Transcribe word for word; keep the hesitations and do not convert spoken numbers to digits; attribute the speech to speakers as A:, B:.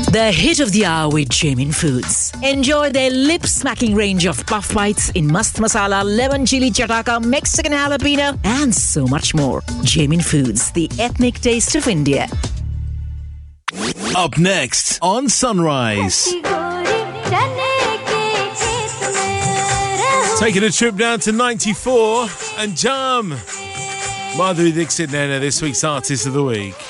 A: The hit of the hour with Jamin Foods. Enjoy their lip-smacking range of puff bites in mast masala, lemon chili chataka, Mexican jalapeno, and so much more. Jamin Foods, the ethnic taste of India.
B: Up next on Sunrise. Taking a trip down to ninety-four and Jam. Madhuri Dixit Nana, this week's Artist of the Week.